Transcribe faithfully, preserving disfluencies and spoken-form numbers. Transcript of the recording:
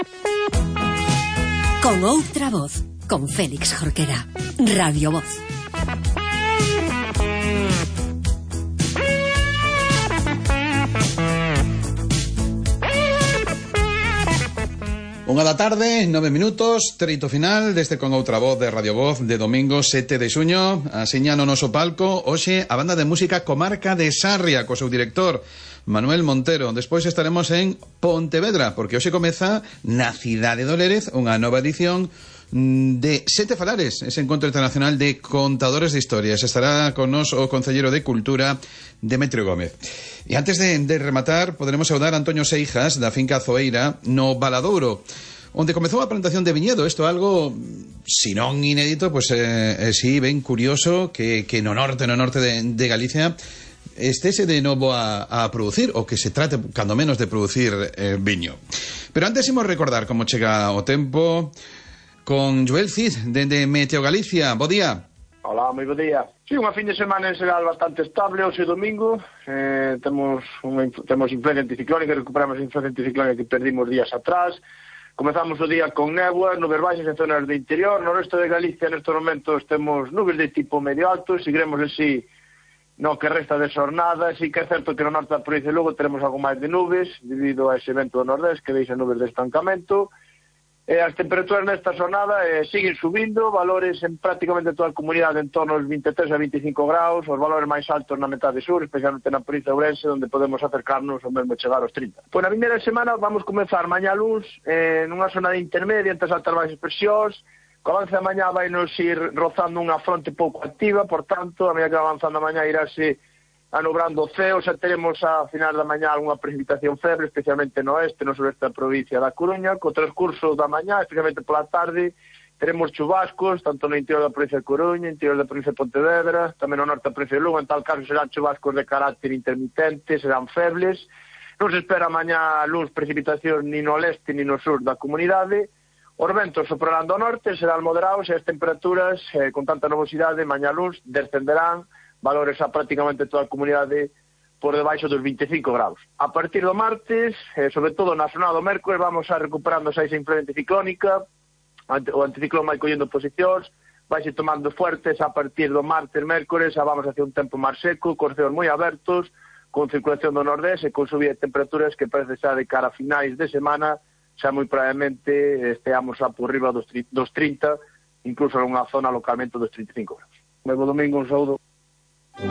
Con outra voz, con Félix Jorquera. Radio Voz. Unha da tarde, nove minutos, treito final deste Con Outra Voz de Radio Voz de domingo sete de xuño. Asiña no noso palco hoxe a banda de música Comarca de Sarria co seu director Manuel Montero. Despois estaremos en Pontevedra, porque hoxe comeza na cidade do Lérez unha nova edición de Sete Falares, ese encontro internacional de contadores de historias. Estará con nos o Concelleiro de Cultura, Demetrio Gómez. E antes de, de rematar, poderemos saudar a Antonio Seijas da finca Zoeira no Valadouro, onde comezou a plantación de viñedo. Isto é algo, si non inédito, pois eh, eh, si ben curioso que, que no norte, no norte de, de Galicia estése de novo a, a producir, ou que se trate, cando menos, de producir eh, viño. Pero antes imos recordar como chega o tempo con Joel Cid, dende Meteo Galicia. Bo día. Hola, moi bo día. Sí, unha fin de semana en xeral bastante estable, hoxe domingo. Eh, temos unha, temos influencia anticiclónica, recuperamos a influencia anticiclónica que perdimos días atrás. Comezamos o día con néboa, nubes baixas en zonas de interior. No resto de Galicia, nestes momentos, temos nubes de tipo medio alto. Seguiremos así no que resta de xornada. Sí que é certo que no norte da provincia de Lugo teremos algo máis de nubes, debido a ese vento do nordés que deixa nubes de estancamento. E as temperaturas nesta xornada eh, siguen subindo, valores en prácticamente toda a comunidade en torno aos vinte e tres a vinte e cinco graus, os valores máis altos na metade sur, especialmente na provincia de Ourense, onde podemos acercarnos ao mesmo chegar aos trinta. Pois na vindeira semana vamos comenzar mañá luns eh, nunha zona de intermedia entre as altas baixas presións. Co avance da mañá vai nos ir rozando unha fronte pouco activa, por tanto, a medida que avanzando a mañá irase anubrando o ceo. Xa teremos a final da mañá algunha precipitación feble, especialmente no oeste, no sureste da provincia da Coruña. Co transcurso da mañá, especialmente pola tarde, teremos chubascos, tanto no interior da provincia de Coruña, interior da provincia de Pontevedra, tamén no norte da provincia de Lugo. En tal caso serán chubascos de carácter intermitente, serán febles. Non se espera mañá luz precipitación ni no leste ni no sur da comunidade. Os ventos soprarán do norte, serán moderados, e as temperaturas, eh, con tanta nubosidade, mañá luz descenderán valores a prácticamente toda a comunidade por debaixo dos vinte e cinco graus. A partir do martes, eh, sobre todo na zona do mércores, vamos a recuperando esa influencia anticiclónica, o anticiclón vai collendo posicións, vai se tomando fuertes. A partir do martes, mércores, xa vamos hacia un tempo máis seco, cos ceos moi abertos, con circulación do nordés e con subida de temperaturas que parece xa de cara a finais de semana, xa moi probablemente esteamos a por riba dos trinta, incluso en unha zona localmente dos trinta e cinco graus. Mesmo domingo, un saúdo.